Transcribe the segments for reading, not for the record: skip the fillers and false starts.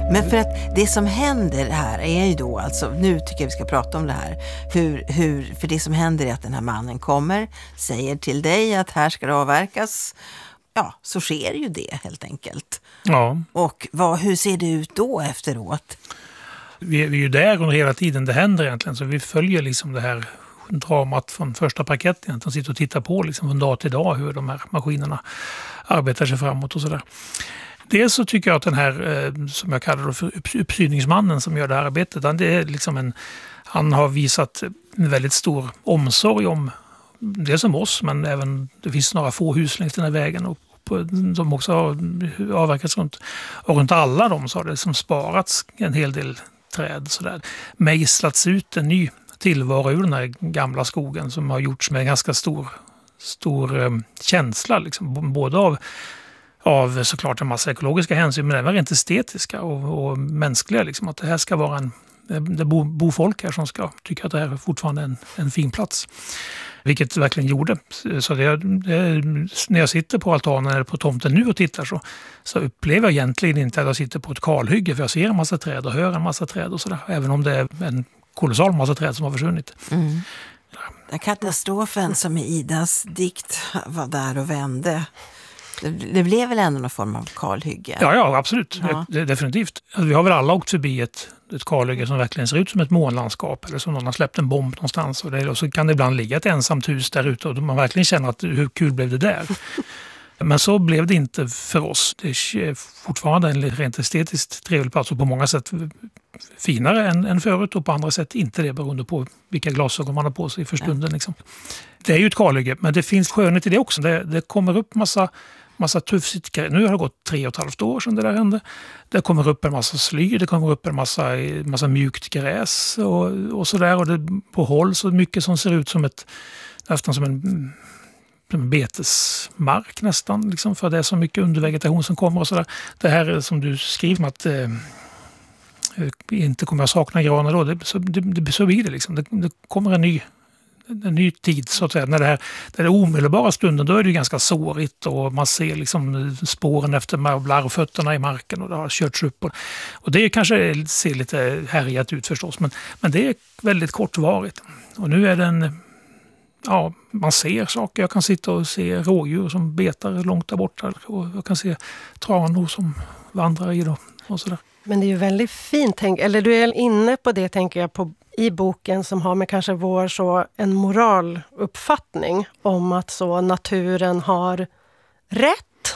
Men för att det som händer här är ju då, alltså nu tycker jag vi ska prata om det här, för det som händer är att den här mannen kommer, säger till dig att här ska det avverkas, ja, så sker ju det helt enkelt. Ja. Och hur ser det ut då efteråt? Vi är ju där under hela tiden det händer egentligen, så vi följer liksom det här dramat från första parkett egentligen. De sitter och tittar på liksom från dag till dag hur de här maskinerna arbetar sig framåt och sådär. Dels så tycker jag att den här, som jag kallar det för uppsyningsmannen som gör det här arbetet, det är liksom han har visat en väldigt stor omsorg om dels om oss, men även det finns några få hus längs den här vägen och de också har avverkats runt. Och runt alla dem så har det som sparats en hel del träd sådär. Mejslats ut en ny tillvaro ur den här gamla skogen som har gjorts med ganska stor känsla liksom, både av såklart en massa ekologiska hänsyn, men även rent estetiska och mänskliga liksom, att det här ska vara det bor folk här som ska tycka att det här är fortfarande en fin plats. Vilket det verkligen gjorde. Så när jag sitter på altanen eller på tomten nu och tittar så upplever jag egentligen inte att jag sitter på ett kalhygge, för jag ser en massa träd och hör en massa träd och sådär. Även om det är en kolossal massa träd som har försvunnit. Mm. Den katastrofen som i Idas dikt var där och vände. Det blev väl ändå någon form av kalhygge? Ja, absolut. Ja. Definitivt. Alltså, vi har väl alla åkt förbi ett kalhygge som verkligen ser ut som ett månlandskap eller som någon har släppt en bomb någonstans. Och så kan det ibland ligga ett ensamt hus där ute och man verkligen känner att hur kul blev det där? Men så blev det inte för oss. Det är fortfarande en rent estetiskt trevlig plats och på många sätt finare än förut och på andra sätt inte det, beroende på vilka glasögon man har på sig för stunden. Liksom. Det är ju ett kalhygge, men det finns skönhet i det också. Det kommer upp massa tufsigt. Nu har det gått 3,5 år sedan det där hände. Det kommer upp en massa sly, det kommer upp en massa mjukt gräs och sådär. Och det på håll så mycket som ser ut som nästan som en betesmark nästan. Liksom, för det är så mycket undervegetation som kommer och sådär. Det här som du skriver med att inte kommer jag sakna granar då. Så blir det liksom. Det kommer en ny tid så att säga. När det är omedelbara stunden, då är det ju ganska sårigt och man ser liksom spåren efter larvfötterna i marken och det har körts upp. Och det kanske ser lite härjat ut förstås, men det är väldigt kortvarigt. Och nu är den, ja, man ser saker. Jag kan sitta och se rådjur som betar långt där borta och jag kan se tranor som vandrar i dem och sådär. Men det är ju väldigt fint, eller du är inne på det tänker jag i boken som har med kanske en moraluppfattning om att så naturen har rätt.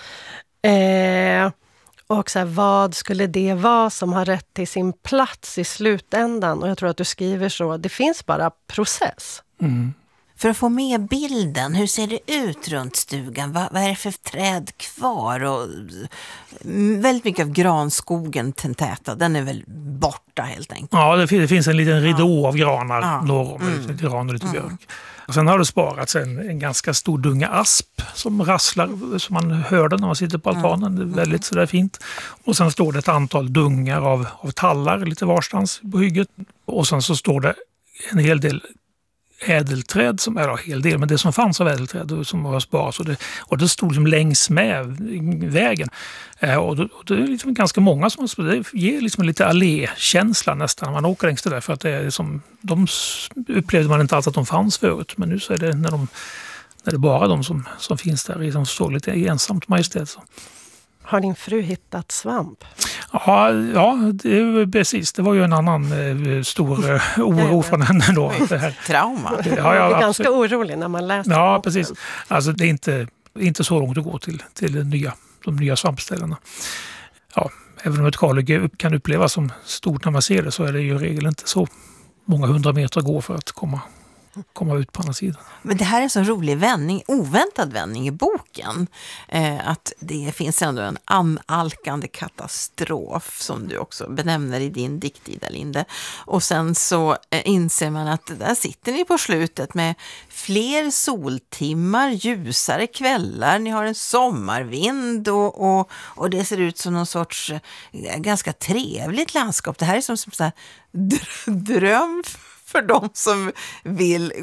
Och så här, vad skulle det vara som har rätt till sin plats i slutändan? Och jag tror att du skriver så, det finns bara process. Mm. För att få med bilden, hur ser det ut runt stugan? Vad är det för träd kvar? Och väldigt mycket av granskogen täta, den är väl borta helt enkelt. Ja, det finns en liten ridå av granar norr om, lite gran och lite björk. Och sen har det sparats en ganska stor dunga asp som rasslar, som man hörde när man sitter på altanen. Det är väldigt sådär fint. Och sen står det ett antal dungar av tallar lite varstans på hygget. Och sen så står det en hel del ädelträd, men det som fanns av ädelträd som har sparats och det stod liksom längs med vägen. Och det är liksom ganska många som det ger liksom lite allékänsla nästan när man åker längs det där, för att det är som, de upplevde man inte alls att de fanns förut, men nu så är det när det är bara de som finns där som står lite ensamt majestät så. Har din fru hittat svamp? Ja, det är precis. Det var ju en annan stor oro från henne då. Det här. Trauma. Ja, jag är ganska orolig när man läser. Ja, precis. Alltså det är inte så långt att gå till de nya svampställena. Ja, även om ett kalhygge kan upplevas som stort när man ser det, så är det ju i regel inte så många 100 meter att gå för att komma ut på andra sidan. Men det här är en så rolig oväntad vändning i boken. Att det finns ändå en annalkande katastrof som du också benämner i din dikt, Ida Linde. Och sen så inser man att där sitter ni på slutet med fler soltimmar, ljusare kvällar, ni har en sommarvind och det ser ut som någon sorts ganska trevligt landskap. Det här är som så här dröm för de som vill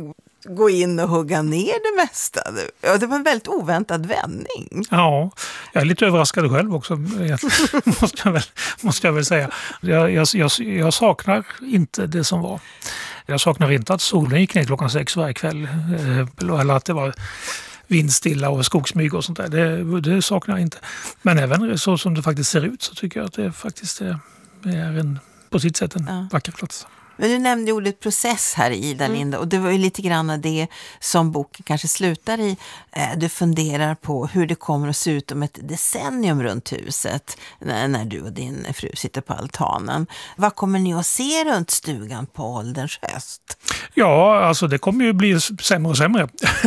gå in och hugga ner det mesta. Ja, det var en väldigt oväntad vändning. Ja, jag är lite överraskad själv också, måste jag väl säga. Jag saknar inte det som var. Jag saknar inte att solen gick ner klockan 6 varje kväll. Eller att det var vindstilla och skogsmyg och sånt där. Det saknar jag inte. Men även så som det faktiskt ser ut så tycker jag att det faktiskt är på sitt sätt en vacker plats. Men du nämnde ordet process här, Ida Linde, och det var ju lite grann det som boken kanske slutar i. Du funderar på hur det kommer att se ut om ett decennium runt huset när du och din fru sitter på altanen. Vad kommer ni att se runt stugan på ålderns höst? Ja, alltså det kommer ju bli sämre och sämre.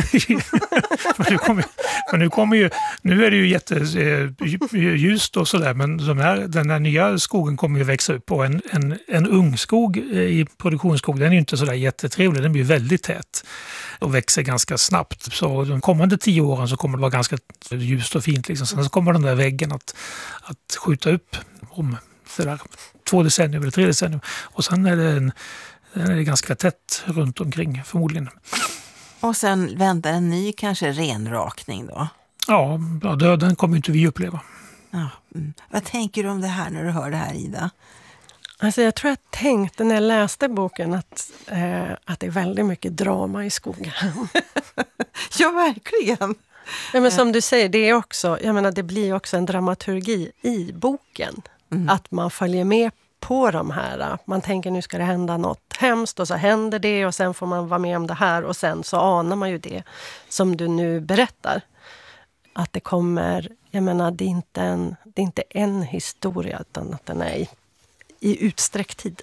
Nu är det ju jätteljust och sådär, men den här nya skogen kommer ju växa upp, och en ungskog i produktionsskog, den är ju inte sådär jättetrevlig, den blir väldigt tät och växer ganska snabbt. Så de kommande 10 åren så kommer det vara ganska ljust och fint. Liksom. Sen så kommer den där väggen att skjuta upp om sådär 2 decennium eller 3 decennium. Och sen är det ganska tätt runt omkring förmodligen. Och sen väntar en ny kanske renrakning då? Ja, den kommer inte vi uppleva. Ja. Vad tänker du om det här när du hör det här, Ida? Alltså jag tror jag tänkte när jag läste boken att det är väldigt mycket drama i skogen. Ja, verkligen. Ja, men som du säger, det är också, jag menar, det blir också en dramaturgi i boken. Att man följer med på de här. Man tänker nu ska det hända något hemskt och så händer det och sen får man vara med om det här och sen så anar man ju det som du nu berättar. Att det kommer, jag menar, det är inte en historia utan att den är i utsträckt tid.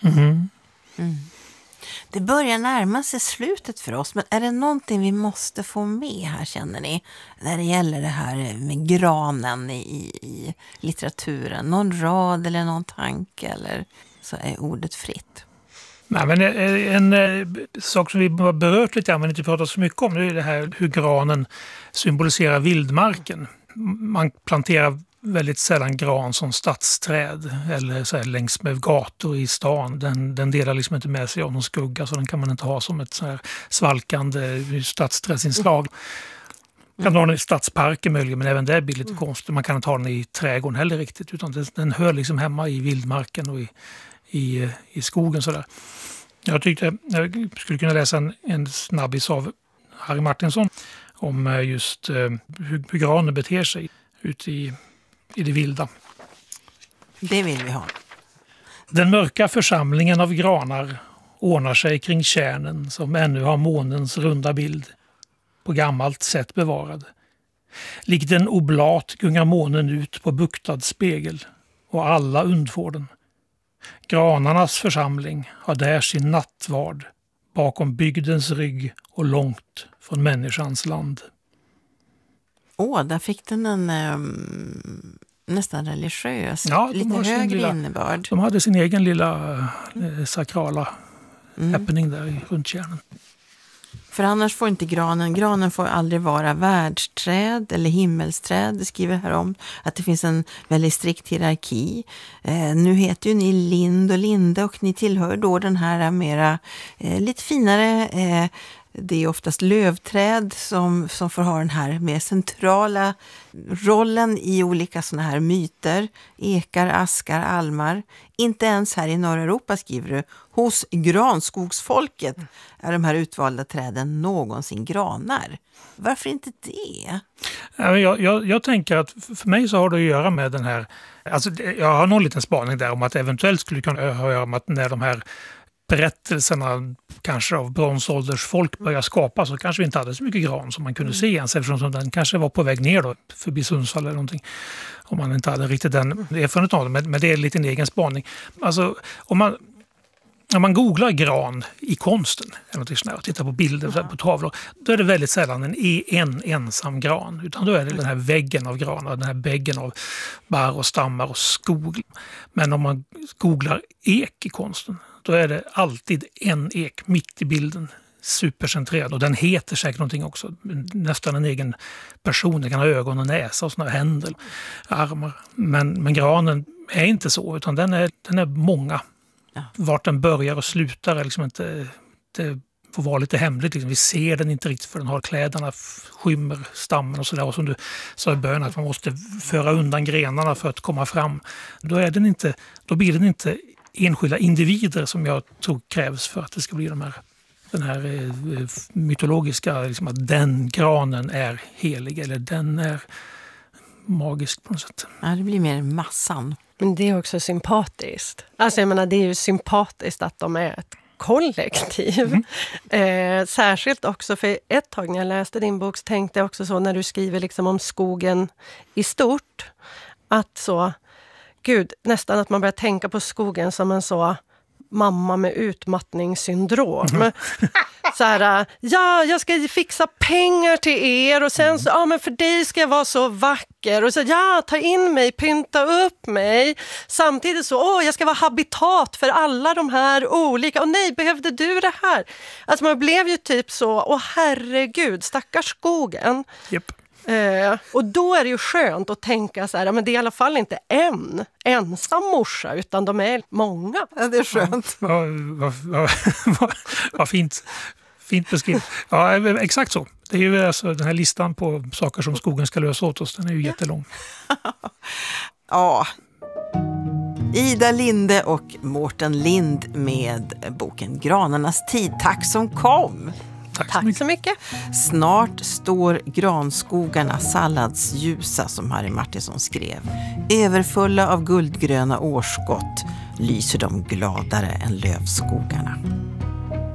Det börjar närma sig slutet för oss, men är det någonting vi måste få med här, känner ni, när det gäller det här med granen i litteraturen? Någon rad eller någon tanke, eller så är ordet fritt? Nej, men en sak som vi har berört lite men inte pratat så mycket om, det är det här hur granen symboliserar vildmarken. Man planterar väldigt sällan gran som stadsträd eller så här längs med gator i stan. Den delar liksom inte med sig av någon skugga, så den kan man inte ha som ett så här svalkande stadsträdsinslag. Man kan ha den i stadsparker möjligen, men även det blir lite konstigt. Man kan inte ha den i trädgården heller riktigt, utan den hör liksom hemma i vildmarken och i skogen. Så där. Jag tyckte jag skulle kunna läsa en snabbis av Harry Martinsson om just hur granen beter sig ute i det vilda. Det vill vi ha. Den mörka församlingen av granar ordnar sig kring kärnen som ännu har månens runda bild på gammalt sätt bevarad. Likt en oblat gungar månen ut på buktad spegel och alla undfår den. Granarnas församling har där sin nattvard bakom bygdens rygg och långt från människans land. Där fick den en nästan religiös, lite högre innebörd. De hade sin egen lilla sakrala happening där runt kärnan. För annars får inte granen får aldrig vara världsträd eller himmelsträd. Det skriver här om att det finns en väldigt strikt hierarki. Nu heter ju ni Lind och Linde, och ni tillhör då den här mera lite finare. Det är oftast lövträd som får ha den här mer centrala rollen i olika såna här myter. Ekar, askar, almar. Inte ens här i norra Europa, skriver du. Hos granskogsfolket är de här utvalda träden någonsin granar. Varför inte det? Jag tänker att för mig så har det att göra med den här... Alltså jag har någon liten spaning där om att eventuellt skulle kunna ha att göra med att när de här berättelserna kanske av bronsålders folk börjar skapas, så kanske vi inte hade så mycket gran som man kunde se ens, eftersom den kanske var på väg ner då, förbi Sundsvall eller någonting, om man inte hade riktigt den erfarenheten av det, men det är lite en egen spaning. Alltså, om man googlar gran i konsten eller något sånt där, och tittar på bilder på tavlor, då är det väldigt sällan en ensam gran, utan då är det den här väggen av granar, den här väggen av barr och stammar och skog. Men om man googlar ek i konsten, då är det alltid en ek mitt i bilden, supercentrerad, och den heter säkert någonting också, nästan en egen person. Den kan ha ögon och näsa och såna händer, armar. Men granen är inte så, utan den är många. Ja. Vart den börjar och slutar är liksom inte får vara lite hemligt. Liksom. Vi ser den inte riktigt för den har kläderna, skymmer stammen och sådär. Och som du sa i början att man måste föra undan grenarna för att komma fram. Då blir den inte enskilda individer som jag tror krävs för att det ska bli den här mytologiska, liksom att den granen är helig eller den är magisk på något sätt. Ja, det blir mer massan. Men det är också sympatiskt. Alltså jag menar, det är ju sympatiskt att de är ett kollektiv. Särskilt också för ett tag när jag läste din bok så tänkte jag också så när du skriver liksom om skogen i stort. Att så, gud, nästan att man börjar tänka på skogen som en så mamma med utmattningssyndrom. Så här, ja, jag ska fixa pengar till er och sen så, ja men för dig ska jag vara så vacker och så, ja, ta in mig, pynta upp mig. Samtidigt så, jag ska vara habitat för alla de här olika, och nej, behövde du det här? Alltså man blev ju typ så, herregud, stackars skogen. Japp. Och då är det ju skönt att tänka så här, men det är i alla fall inte en ensam morsa utan de är många. Ja, det är skönt. Vad fint. Fint beskrivet. Ja, exakt så. Det är ju alltså den här listan på saker som skogen ska lösa åt oss. Den är ju jättelång. Ja. Ida Linde och Mårten Lind med boken Granarnas tid. Tack som kom! Tack så mycket. Snart står granskogarna salladsljusa, som Harry Martinsson skrev. Överfulla av guldgröna årskott lyser de gladare än lövskogarna.